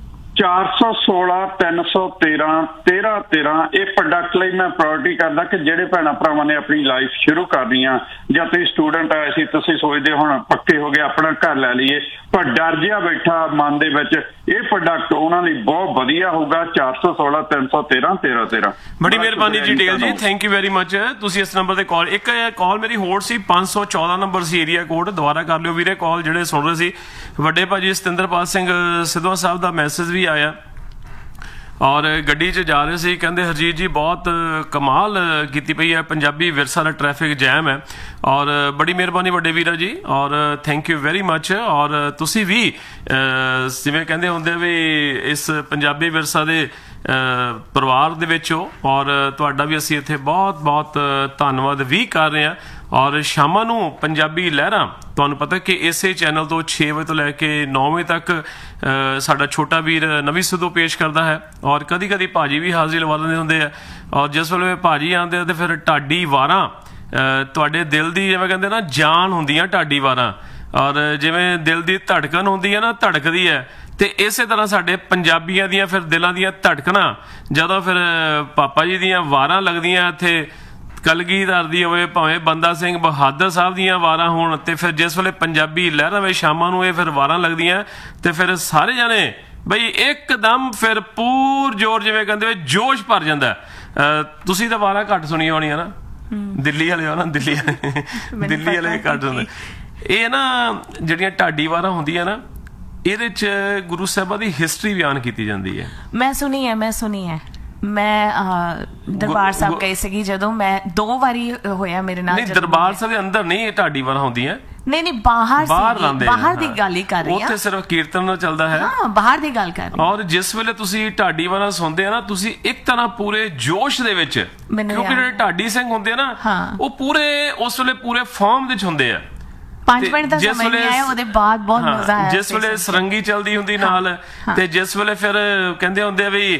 [SPEAKER 3] 416 313 1313 ਇਹ ਪ੍ਰੋਡਕਟ ਲਈ ਮੈਂ ਪ੍ਰਾਇੋਰਟੀ ਕਰਦਾ ਕਿ ਜਿਹੜੇ ਭੈਣਾਂ ਭਰਾਵਾਂ ਨੇ ਆਪਣੀ ਲਾਈਫ ਸ਼ੁਰੂ ਕਰਨੀ ਆ, ਜਾਂ ਤੁਸੀਂ ਸਟੂਡੈਂਟ ਆਏ ਸੀ, ਤੁਸੀਂ ਸੋਚਦੇ ਹੁਣ ਪੱਕੇ ਹੋ ਗਏ ਆਪਣਾ ਘਰ ਲੈ ਲਈਏ, ਪਰ ਡਰ ਜਿਹਾ ਬੈਠਾ ਮਨ ਦੇ ਵਿੱਚ, ਇਹ ਪ੍ਰੋਡਕਟ ਉਹਨਾਂ ਲਈ ਬਹੁਤ ਵਧੀਆ ਹੋਊਗਾ। 416 313 1313।
[SPEAKER 1] ਬੜੀ ਮਿਹਰਬਾਨੀ ਜੀ ਡੇਲ ਜੀ, ਥੈਂਕ ਯੂ ਵੈਰੀ ਮਚ। ਤੁਸੀਂ ਇਸ ਨੰਬਰ ਤੇ ਕਾਲ, ਇੱਕ ਕਾਲ ਮੇਰੀ ਹੋਰ ਸੀ 514 ਨੰਬਰ ਸੀ ਏਰੀਆ ਕੋਡ, ਦੁਬਾਰਾ ਕਰ ਲਿਓ ਵੀਰੇ ਕਾਲ ਜਿਹੜੇ ਸੁਣ ਰਹੇ ਸੀ। ਵੱਡੇ ਭਾਜੀ ਸਤਿੰਦਰਪਾਲ ਸਿੰਘ ਸਿੱਧਵਾਂ ਸਾਹਿਬ ਦਾ ਮੈਸੇਜ ਵੀ ਆਇਆ ਔਰ ਗੱਡੀ 'ਚ ਜਾ ਰਹੇ ਸੀ, ਕਹਿੰਦੇ ਹਰਜੀਤ ਜੀ ਬਹੁਤ ਕਮਾਲ ਕੀਤੀ ਪਈ ਹੈ, ਪੰਜਾਬੀ ਵਿਰਸਾ ਦਾ ਟ੍ਰੈਫਿਕ ਜੈਮ ਹੈ। ਔਰ ਬੜੀ ਮਿਹਰਬਾਨੀ ਵੱਡੇ ਵੀਰਾ ਜੀ, ਔਰ ਥੈਂਕ ਯੂ ਵੈਰੀ ਮਚ। ਔਰ ਤੁਸੀਂ ਵੀ ਜਿਵੇਂ ਕਹਿੰਦੇ ਹੁੰਦੇ ਵੀ ਇਸ ਪੰਜਾਬੀ ਵਿਰਸਾ ਦੇ ਪਰਿਵਾਰ ਦੇ ਵਿੱਚ ਹੋ, ਔਰ ਤੁਹਾਡਾ ਵੀ ਅਸੀਂ ਇੱਥੇ ਬਹੁਤ ਬਹੁਤ ਧੰਨਵਾਦ ਵੀ ਕਰ ਰਹੇ ਹਾਂ। ਔਰ ਸ਼ਾਮਾਂ ਨੂੰ ਪੰਜਾਬੀ ਲਹਿਰਾਂ ਤੁਹਾਨੂੰ ਪਤਾ ਕਿ ਇਸੇ ਚੈਨਲ ਤੋਂ 6 ਵਜੇ ਤੋਂ ਲੈ ਕੇ 9 ਵਜੇ ਤੱਕ ਸਾਡਾ ਛੋਟਾ ਵੀਰ ਨਵੀਂ ਸਿੱਧੂ ਪੇਸ਼ ਕਰਦਾ ਹੈ। ਔਰ ਕਦੀ ਕਦੀ ਭਾਜੀ ਵੀ ਹਾਜ਼ਰੀ ਲਵਾ ਲੈਂਦੇ ਹੁੰਦੇ ਆ। ਔਰ ਜਿਸ ਵੇਲੇ ਭਾਜੀ ਆਉਂਦੇ ਆ ਤੇ ਫਿਰ ਢਾਡੀ ਵਾਰਾਂ ਤੁਹਾਡੇ ਦਿਲ ਦੀ, ਜਿਵੇਂ ਕਹਿੰਦੇ ਨਾ ਜਾਨ ਹੁੰਦੀਆਂ ਢਾਡੀ ਵਾਰਾਂ, ਔਰ ਜਿਵੇਂ ਦਿਲ ਦੀ ਧੜਕਣ ਹੁੰਦੀ ਹੈ ਨਾ, ਧੜਕਦੀ ਹੈ, ਤੇ ਇਸੇ ਤਰ੍ਹਾਂ ਸਾਡੇ ਪੰਜਾਬੀਆਂ ਦੀਆਂ ਫਿਰ ਦਿਲਾਂ ਦੀਆਂ ਧੜਕਣਾਂ ਜਦੋਂ ਫਿਰ ਪਾਪਾ ਜੀ ਦੀਆਂ ਵਾਰਾਂ ਲੱਗਦੀਆਂ, ਇੱਥੇ ਕਲਗੀਧਰ ਦੀ ਹੋਵੇ, ਭਾਵੇਂ ਬੰਦਾ ਸਿੰਘ ਬਹਾਦਰ ਸਾਹਿਬ ਦੀਆਂ ਵਾਰਾਂ ਹੋਣ, ਤੇ ਫਿਰ ਜਿਸ ਵੇਲੇ ਪੰਜਾਬੀ ਲਹਿਰਾਂ ਵਿੱਚ ਸ਼ਾਮਾਂ ਨੂੰ ਇਹ ਫਿਰ ਵਾਰਾਂ ਲੱਗਦੀਆਂ, ਤੇ ਫਿਰ ਸਾਰੇ ਜਾਣੇ ਬਈ ਇੱਕਦਮ ਫਿਰ ਪੂਰ ਜੋਰ, ਜਿਵੇਂ ਕਹਿੰਦੇ ਜੋਸ਼ ਭਰ ਜਾਂਦਾ। ਤੁਸੀਂ ਤਾਂ ਵਾਰਾਂ ਘੱਟ ਸੁਣੀਆਂ ਹੋਣੀਆਂ ਨਾ, ਦਿੱਲੀ ਵਾਲੇ ਹੋ ਨਾ, ਦਿੱਲੀ ਵਾਲੇ ਘੱਟ ਸੁਣਦੇ। ਇਹ ਨਾ ਜਿਹੜੀਆਂ ਢਾਡੀ ਵਾਰਾਂ ਹੁੰਦੀਆਂ ਨਾ, ਇਹਦੇ 'ਚ ਗੁਰੂ ਸਾਹਿਬਾਂ ਦੀ ਹਿਸਟਰੀ ਬਿਆਨ ਕੀਤੀ ਜਾਂਦੀ ਹੈ।
[SPEAKER 2] ਮੈਂ ਸੁਣੀ ਹੈ ਮੈਂ ਦਰਬਾਰ ਸਾਹਿਬ ਗਈ ਸੀਗੀ, ਜਦੋਂ ਮੈਂ 2 ਵਾਰੀ ਹੋਇਆ ਮੇਰੇ ਨਾਲ।
[SPEAKER 1] ਨਹੀਂ, ਦਰਬਾਰ ਸਾਹਿਬ ਦੇ ਅੰਦਰ ਨਹੀਂ ਇਹ ਢਾਡੀ ਵਾਰਾਂ ਹੁੰਦੀਆਂ।
[SPEAKER 2] ਨਹੀਂ ਬਾਹਰ ਦੀ ਗੱਲ ਹੀ ਕਰ ਰਹੀ ਹਾਂ,
[SPEAKER 1] ਉੱਥੇ ਸਿਰਫ ਕੀਰਤਨ ਚੱਲਦਾ ਹੈ।
[SPEAKER 2] ਹਾਂ, ਬਾਹਰ ਦੀ ਗੱਲ ਕਰ ਰਹੀ।
[SPEAKER 1] ਔਰ ਜਿਸ ਵੇਲੇ ਤੁਸੀਂ ਢਾਡੀ ਵਾਰਾਂ ਸੁਣਦੇ ਆ ਨਾ, ਤੁਸੀਂ ਇੱਕ ਤਰ੍ਹਾਂ ਪੂਰੇ ਜੋਸ਼ ਦੇ ਵਿੱਚ, ਕਿਉਂਕਿ ਜਿਹੜੇ ਢਾਡੀ ਸਿੰਘ ਹੁੰਦੇ ਆ ਨਾ, ਉਹ ਪੂਰੇ ਉਸ ਵੇਲੇ ਪੂਰੇ ਫਾਰਮ ਵਿੱਚ ਹੁੰਦੇ ਆ।
[SPEAKER 2] 5 ਮਿੰਟ ਦਾ ਸਮਾਂ ਨਹੀਂ ਆਇਆ, ਉਹਦੇ ਬਾਅਦ ਬਹੁਤ ਮਜ਼ਾ ਆਇਆ।
[SPEAKER 1] ਜਿਸ ਵੇਲੇ ਸਰੰਗੀ ਚੱਲਦੀ ਹੁੰਦੀ ਨਾਲ, ਤੇ ਜਿਸ ਵੇਲੇ ਫਿਰ ਕਹਿੰਦੇ ਹੁੰਦੇ ਆ ਵੀ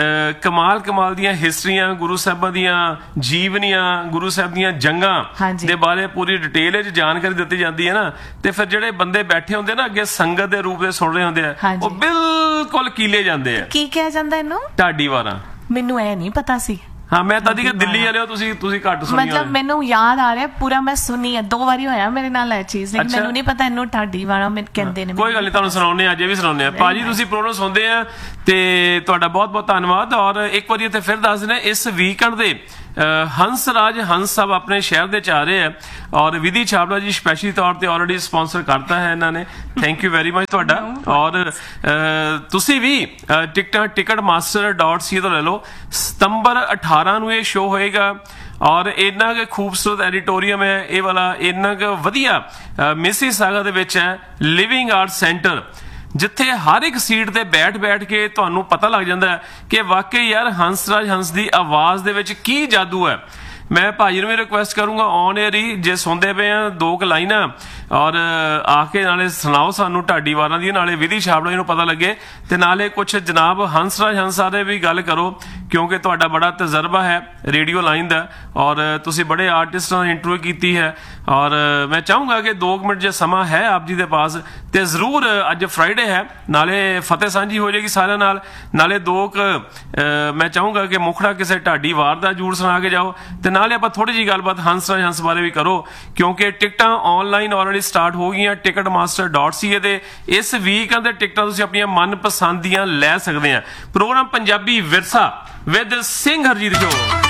[SPEAKER 1] ਕਮਾਲ ਦੀਆਂ ਹਿਸਟਰੀਆਂ, ਗੁਰੂ ਸਾਹਿਬਾਂ ਦੀਆਂ ਜੀਵਨੀਆਂ, ਗੁਰੂ ਸਾਹਿਬ ਦੀਆਂ ਜੰਗਾਂ ਦੇ ਬਾਰੇ ਪੂਰੀ ਡਿਟੇਲ ਵਿੱਚ ਜਾਣਕਾਰੀ ਦਿੱਤੀ ਜਾਂਦੀ ਹੈ ਨਾ, ਤੇ ਫਿਰ ਜਿਹੜੇ ਬੰਦੇ ਬੈਠੇ ਹੁੰਦੇ ਨਾ ਅੱਗੇ ਸੰਗਤ ਦੇ ਰੂਪ ਵਿੱਚ ਸੁਣ ਰਹੇ ਹੁੰਦੇ ਆ, ਉਹ ਬਿਲਕੁਲ ਕੀਲੇ ਜਾਂਦੇ ਆ।
[SPEAKER 2] ਕੀ ਕਿਹਾ ਜਾਂਦਾ ਇਹਨੂੰ?
[SPEAKER 1] ਢਾਡੀ ਵਾਰਾਂ।
[SPEAKER 2] ਮੈਨੂੰ ਇਹ ਨਹੀਂ ਪਤਾ ਸੀ।
[SPEAKER 1] ਹਾਂ, ਮੈਂ ਤਾਂ ਕਿ ਦਿੱਲੀ ਵਾਲੇ ਹੋ ਤੁਸੀਂ ਘੱਟ ਸੁਣੀ,
[SPEAKER 2] ਮਤਲਬ ਮੈਨੂੰ ਯਾਦ ਆ ਰਿਹਾ ਪੂਰਾ, ਮੈਂ ਸੁਣੀ ਹੈ 2 ਵਾਰੀ ਹੋਇਆ ਮੇਰੇ ਨਾਲ ਇਹ ਚੀਜ਼, ਲੇਕਿਨ ਮੈਨੂੰ ਨਹੀਂ ਪਤਾ ਇਹਨੂੰ ਢਾਡੀ ਵਾਲਾ ਕਹਿੰਦੇ ਨੇ। ਕੋਈ ਗੱਲ ਨਹੀਂ, ਤੁਹਾਨੂੰ ਸੁਣਾਉਂਦੇ ਅੱਜ ਵੀ ਸੁਣਾਉਂਦੇ ਆ। ਭਾਜੀ ਤੁਸੀਂ ਪ੍ਰੋਗਰਾਮ ਸੁਣਦੇ ਆ ਤੇ ਤੁਹਾਡਾ ਬਹੁਤ ਬਹੁਤ ਧੰਨਵਾਦ। ਔਰ ਇੱਕ ਵਾਰੀ ਇੱਥੇ ਫਿਰ ਦੱਸ ਦਿੰਦੇ, ਇਸ ਵੀਕਐਂਡ ਦੇ ਹੰਸ ਸਾਹਿਬ ਆਪਣੇ ਸ਼ਹਿਰ ਦੇ ਚ ਆ ਰਹੇ ਆ, ਔਰ ਵਿਧੀ ਛਾਬੜਾ ਜੀ ਸਪੈਸ਼ਲੀ ਤੌਰ ਤੇ ਆਲਰੇਡੀ ਸਪਾਂਸਰ ਕਰਤਾ ਹੈ ਇਹਨਾਂ ਨੇ, ਥੈਂਕ ਯੂ ਵੈਰੀ ਮਚ ਤੁਹਾਡਾ। ਔਰ ਤੁਸੀਂ ਵੀ ਟਿਕਟਮਾਸਟਰ.ca ਤੋਂ ਲੈ ਲਓ। ਸਤੰਬਰ 18 ਨੂੰ ਇਹ ਸ਼ੋਅ ਹੋਏਗਾ
[SPEAKER 1] ਔਰ ਇੰਨਾ ਕੁ ਖੂਬਸੂਰਤ ਐਡੀਟੋਰੀਅਮ ਹੈ ਇਹ ਵਾਲਾ, ਇੰਨਾ ਕੁ ਵਧੀਆ ਮਿਸੀਸਾਗਾ ਦੇ ਵਿੱਚ ਹੈ ਲਿਵਿੰਗ ਆਰਟ ਸੈਂਟਰ, ਜਿੱਥੇ ਹਰ ਇੱਕ ਸੀਟ ਤੇ ਬੈਠ ਕੇ ਤੁਹਾਨੂੰ ਪਤਾ ਲੱਗ ਜਾਂਦਾ ਕਿ ਵਾਕਈ ਯਾਰ ਹੰਸਰਾਜ ਹੰਸ ਦੀ ਆਵਾਜ਼ ਦੇ ਵਿੱਚ ਕੀ ਜਾਦੂ ਹੈ। ਮੈਂ ਭਾਜੀ ਨੂੰ ਵੀ ਰਿਕੁਐਸਟ ਕਰੂੰਗਾ ਔਨ ਏਅਰ ਹੀ ਜੇ ਸੁਣਦੇ ਪਏ ਆ 2 ਲਾਈਨਾਂ ਔਰ ਆ ਕੇ ਨਾਲੇ ਸੁਣਾਓ ਸਾਨੂੰ ਢਾਡੀ ਵਾਰਾਂ ਦੀ, ਨਾਲੇ ਵਿਧੀ ਛਾਬੜਾ ਜੀ ਨੂੰ ਪਤਾ ਲੱਗੇ, ਤੇ ਨਾਲੇ ਕੁਝ ਜਨਾਬ ਹੰਸਰਾਜ ਹੰਸਾ ਦੇ ਵੀ ਗੱਲ ਕਰੋ ਕਿਉਂਕਿ ਤੁਹਾਡਾ ਬੜਾ ਤਜਰਬਾ ਹੈ ਰੇਡੀਓ ਲਾਈਨ ਦਾ ਔਰ ਤੁਸੀਂ ਬੜੇ ਆਰਟਿਸਟਾਂ ਦੀ ਇੰਟਰਵਿਊ ਕੀਤੀ ਹੈ ਔਰ ਮੈਂ ਚਾਹੂੰਗਾ ਕਿ 2 ਮਿੰਟ ਜੇ ਸਮਾਂ ਹੈ ਆਪ ਜੀ ਦੇ ਪਾਸ ਤੇ ਜ਼ਰੂਰ, ਅੱਜ ਫਰਾਈਡੇ ਹੈ, ਨਾਲੇ ਫਤਿਹ ਸਾਂਝੀ ਹੋ ਜਾਏਗੀ ਸਾਰਿਆਂ ਨਾਲ, ਨਾਲੇ 2 ਮੈਂ ਚਾਹੂੰਗਾ ਕਿ ਮੁਖੜਾ ਕਿਸੇ ਢਾਡੀ ਵਾਰ ਦਾ ਜੂੜ ਸੁਣਾ ਕੇ ਜਾਓ ਤੇ ਨਾਲੇ ਆਪਾਂ ਥੋੜੀ ਜਿਹੀ ਗੱਲਬਾਤ ਹੰਸਰਾਜ ਹੰਸ ਬਾਰੇ ਵੀ ਕਰੋ ਕਿਉਂਕਿ ਟਿਕਟਾਂ ਆਨਲਾਈਨ ਆਲਰੇਡੀ ਸਟਾਰਟ ਹੋ ਗਈਆਂ ticketmaster.ca ਤੇ ਇਸ ਵੀਕ ਦੇ ਟਿਕਟਾਂ ਤੁਸੀਂ ਆਪਣੀਆਂ ਮਨਪਸੰਦ ਦੀਆਂ ਲੈ ਸਕਦੇ ਆ। ਪ੍ਰੋਗਰਾਮ ਪੰਜਾਬੀ ਵਿਰਸਾ ਵਿਦ ਸਿੰਘ ਹਰਜੀਤ ਸ਼ੋ।